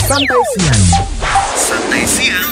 Santai siang. Santai siang.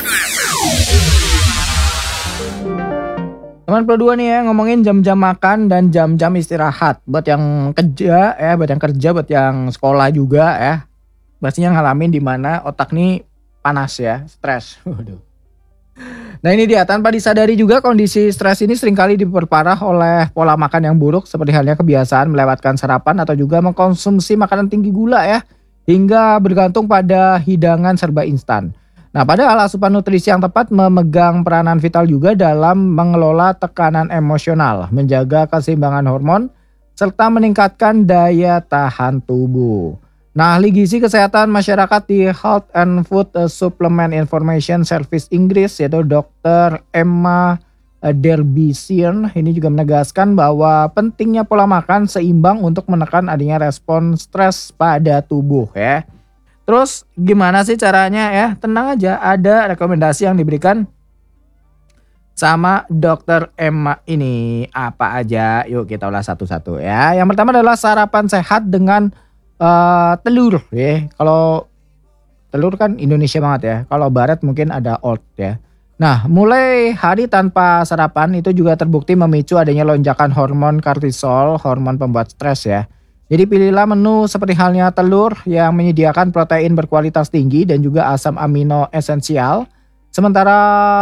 Teman kedua nih ya, ngomongin jam-jam makan dan jam-jam istirahat. Buat yang kerja ya, buat yang sekolah juga ya. Pastinya ngalamin di mana otak nih panas ya, stres. Waduh. Nah ini dia, tanpa disadari juga kondisi stres ini seringkali diperparah oleh pola makan yang buruk seperti halnya kebiasaan melewatkan sarapan atau juga mengkonsumsi makanan tinggi gula ya, hingga bergantung pada hidangan serba instan. Nah, padahal asupan nutrisi yang tepat memegang peranan vital juga dalam mengelola tekanan emosional, menjaga keseimbangan hormon, serta meningkatkan daya tahan tubuh. Nah, ahli gizi kesehatan masyarakat di Health and Food Supplement Information Service Inggris yaitu Dr. Emma Derbyshire ini juga menegaskan bahwa pentingnya pola makan seimbang untuk menekan adanya respon stres pada tubuh ya. Terus gimana sih caranya ya? Tenang aja, ada rekomendasi yang diberikan sama Dokter Emma ini. Apa aja? Yuk kita ulas satu-satu ya. Yang pertama adalah sarapan sehat dengan telur ya. Kalau telur kan Indonesia banget ya. Kalau barat mungkin ada oat ya. Nah, mulai hari tanpa sarapan itu juga terbukti memicu adanya lonjakan hormon kortisol, hormon pembuat stres ya. Jadi pilihlah menu seperti halnya telur yang menyediakan protein berkualitas tinggi dan juga asam amino esensial. Sementara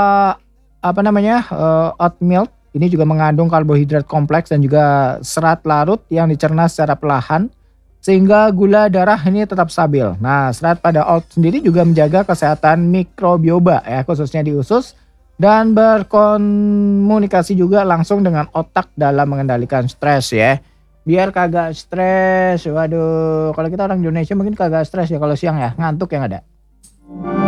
oat milk ini juga mengandung karbohidrat kompleks dan juga serat larut yang dicerna secara perlahan sehingga gula darah ini tetap stabil. Nah, serat pada oat sendiri juga menjaga kesehatan mikrobiota ya, khususnya di usus dan berkomunikasi juga langsung dengan otak dalam mengendalikan stres ya. Biar kagak stres. Waduh, kalau kita orang Indonesia mungkin kagak stres ya kalau siang ya, ngantuk yang ada.